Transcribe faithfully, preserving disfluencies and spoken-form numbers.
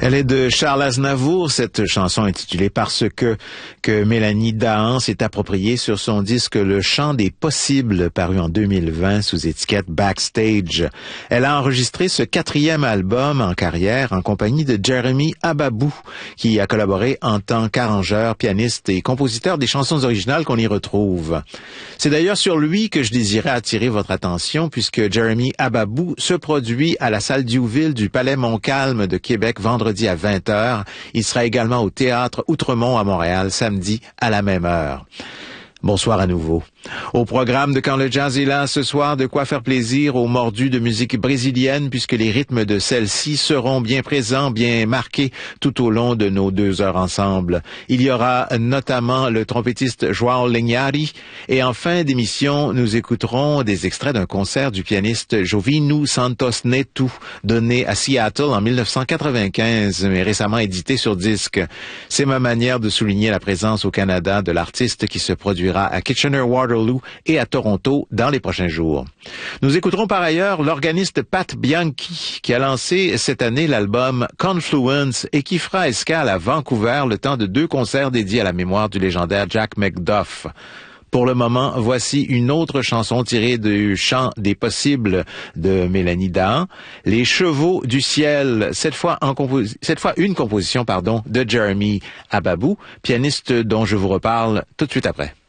Elle est de Charles Aznavour, cette chanson intitulée Parce que, que Mélanie Dahan s'est appropriée sur son disque Le Chant des Possibles, paru en deux mille vingt sous étiquette Backstage. Elle a enregistré ce quatrième album en carrière en compagnie de Jeremy Ababou, qui a collaboré en tant qu'arrangeur, pianiste et compositeur des chansons originales qu'on y retrouve. C'est d'ailleurs sur lui que je désirais attirer votre attention, puisque Jeremy Ababou se produit à la salle Diouville du Palais Montcalm de Québec vendredi à vingt heures. Il sera également au Théâtre Outremont à Montréal samedi à la même heure. Bonsoir à nouveau. Au programme de Quand le jazz est là ce soir, de quoi faire plaisir aux mordus de musique brésilienne, puisque les rythmes de celle-ci seront bien présents, bien marqués tout au long de nos deux heures ensemble. Il y aura notamment le trompettiste João Linhares, et en fin d'émission, nous écouterons des extraits d'un concert du pianiste Jovino Santos Neto, donné à Seattle en mille neuf cent quatre-vingt-quinze, mais récemment édité sur disque. C'est ma manière de souligner la présence au Canada de l'artiste qui se produira à Kitchener-Waterloo et à Toronto dans les prochains jours. Nous écouterons par ailleurs l'organiste Pat Bianchi, qui a lancé cette année l'album Confluence et qui fera escale à Vancouver le temps de deux concerts dédiés à la mémoire du légendaire Jack McDuff. Pour le moment, voici une autre chanson tirée du Chant des Possibles de Mélanie Dahan, Les Chevaux du Ciel, cette fois, en compos- cette fois une composition pardon, de Jeremy Ababou, pianiste dont je vous reparle tout de suite après.